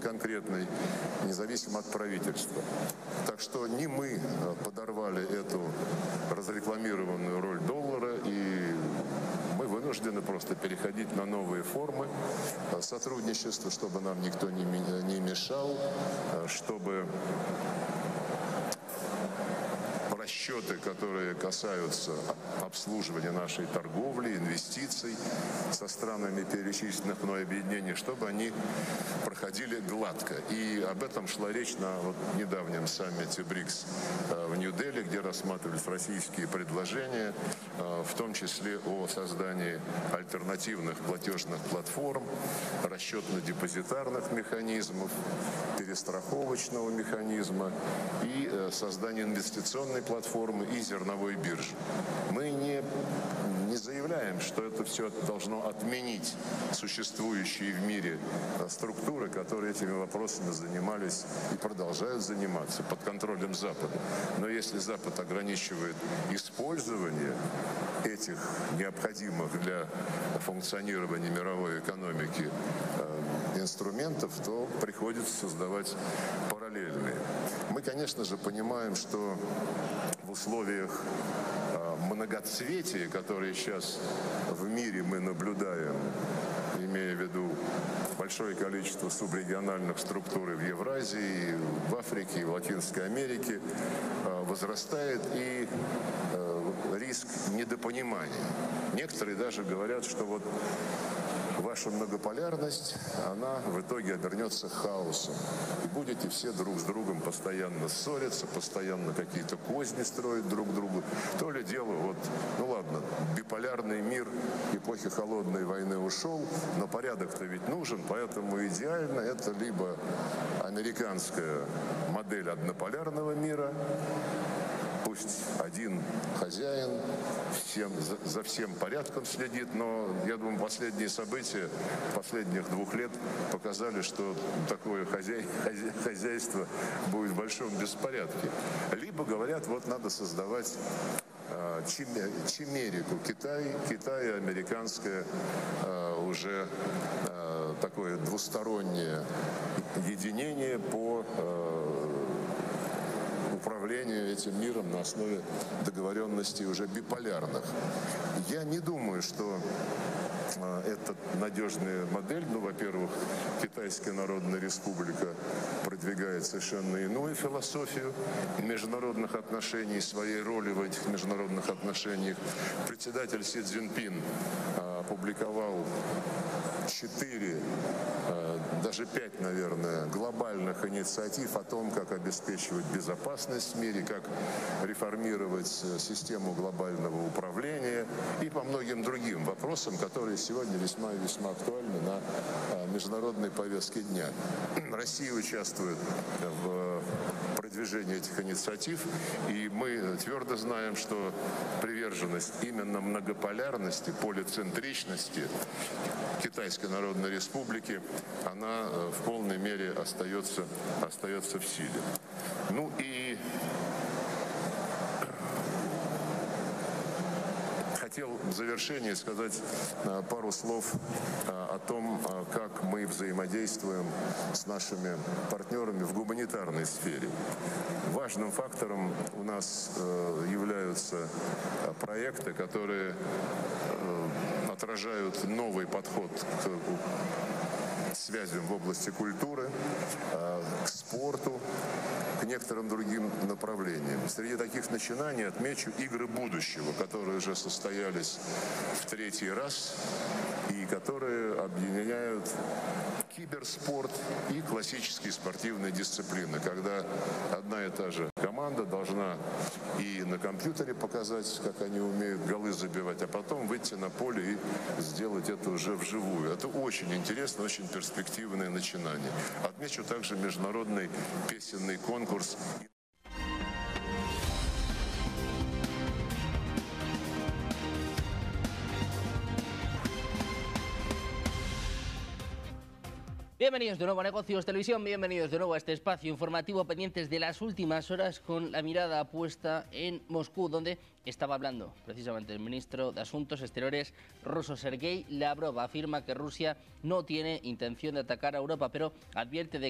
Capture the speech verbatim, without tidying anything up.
конкретной, независимо от правительства. Так что не мы подорвали эту разрекламированную роль доллара, и мы вынуждены просто переходить на новые формы сотрудничества, чтобы нам никто не, не мешал, чтобы расчеты, которые касаются обслуживания нашей торговли, инвестиций со странами перечисленных мной объединений, чтобы они проходили гладко. И об этом шла речь на вот недавнем саммите БРИКС в Нью-Дели, где рассматривались российские предложения, в том числе о создании альтернативных платежных платформ, расчетно-депозитарных механизмов, перестраховочного механизма и создания инвестиционной платформы и зерновой биржи. Мы не, не заявляем, что это все должно отменить существующие в мире структуры, которые этими вопросами занимались и продолжают заниматься под контролем Запада. Но если Запад ограничивает использование этих необходимых для функционирования мировой экономики инструментов, то приходится создавать параллельные. Мы, конечно же, понимаем, что в условиях многоцветия, которые сейчас в мире мы наблюдаем, имея в виду большое количество субрегиональных структур в Евразии, в Африке, и в Латинской Америке, возрастает и риск недопонимания. Некоторые даже говорят, что вот ваша многополярность, она в итоге обернется хаосом. И будете все друг с другом постоянно ссориться, постоянно какие-то козни строить друг другу. То ли дело, вот, ну ладно, биполярный мир эпохи холодной войны ушел, но порядок-то ведь нужен, поэтому идеально это либо американская модель однополярного мира, пусть один хозяин всем, за, за всем порядком следит, но я думаю, последние события последних двух лет показали, что такое хозяй, хозя, хозяйство будет в большом беспорядке. Либо говорят, вот надо создавать э, чимерику, Китай, Китай, американское э, уже э, такое двустороннее единение по э, управлению этим миром на основе договоренностей уже биполярных. Я не думаю, что э, это надежная модель. Ну, во-первых, Китайская Народная Республика продвигает совершенно иную философию международных отношений, своей роли в этих международных отношениях. Председатель Си Цзиньпин э, опубликовал четыре, даже пять, наверное, глобальных инициатив о том, как обеспечивать безопасность в мире, как реформировать систему глобального управления и по многим другим вопросам, которые сегодня весьма и весьма актуальны на международной повестке дня. Россия участвует в продвижении этих инициатив, и мы твердо знаем, что приверженность именно многополярности, полицентричности Китайской Народной Республики, она в полной мере остается, остается в силе. Ну и хотел в завершении сказать пару слов о том, как мы взаимодействуем с нашими партнерами в гуманитарной сфере. Важным фактором у нас являются проекты, которые отражают новый подход к связям в области культуры, к спорту, к некоторым другим направлениям. Среди таких начинаний отмечу игры будущего, которые уже состоялись в третий раз и которые объединяют киберспорт и классические спортивные дисциплины, когда одна и та же команда должна и на компьютере показать, как они умеют голы забивать, а потом выйти на поле и сделать это уже вживую. Это очень интересно, очень перспективное начинание. Отмечу также международный песенный конкурс. Bienvenidos de nuevo a Negocios Televisión, bienvenidos de nuevo a este espacio informativo pendientes de las últimas horas con la mirada puesta en Moscú, donde estaba hablando precisamente el ministro de Asuntos Exteriores ruso Sergei Lavrov. Afirma que Rusia no tiene intención de atacar a Europa, pero advierte de